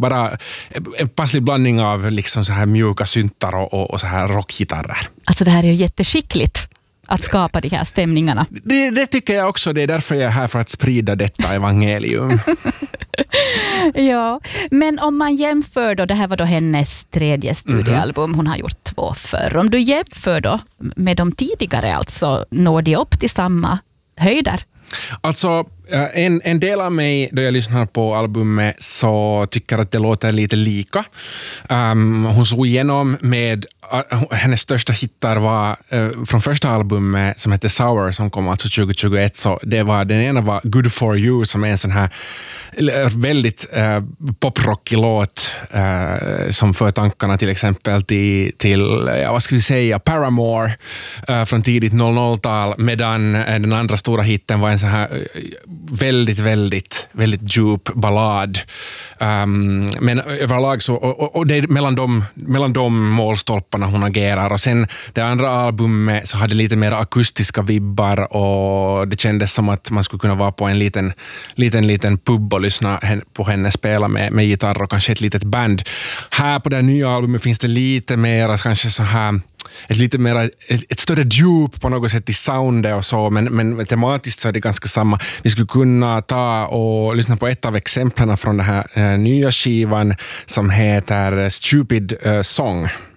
bara en passlig blandning av liksom så här mjuka syntar och så här rockgitarrer. Alltså det här är ju jätteskickligt att skapa de här stämningarna. Det tycker jag också. Det är därför jag är här, för att sprida detta evangelium. Ja, men om man jämför då, det här var då hennes tredje studioalbum, hon har gjort 2 förr. Om du jämför då med de tidigare, alltså når de upp till samma höjder? Alltså, en del av mig då jag lyssnar på albumet så tycker att det låter lite lika. Hon slog igenom med hennes största hittar var från första albumet som heter Sour, som kom alltså 2021. Så det var, den ena var Good For You, som är en sån här väldigt poprockig låt som för tankarna till exempel till vad ska vi säga, Paramore från tidigt 00-tal, medan den andra stora hitten var en sån här väldigt djup ballad. Men överlag så, och det är mellan de målstolparna hon agerar. Och sen det andra albumet så hade lite mer akustiska vibbar, och det kändes som att man skulle kunna vara på en liten pub och lyssna på henne spela med gitarr och kanske ett litet band. Här på det nya albumet finns det lite mer kanske så här ett större djup på något sätt i soundet och så, men tematiskt så är det ganska samma. Vi skulle kunna ta och lyssna på ett av exemplen från den här nya skivan som heter Stupid Song.